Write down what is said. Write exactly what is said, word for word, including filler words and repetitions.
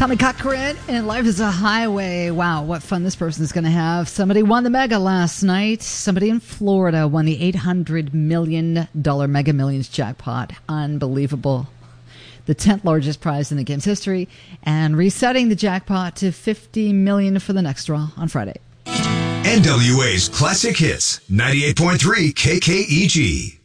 Tommy Cochran and Life is a Highway. Wow, what fun this person's going to have. Somebody won the Mega last night. Somebody in Florida won the eight hundred million dollars Mega Millions jackpot. Unbelievable. The tenth largest prize in the game's history, and resetting the jackpot to fifty million dollars for the next draw on Friday. N W A's Classic Hits, ninety-eight point three K K E G.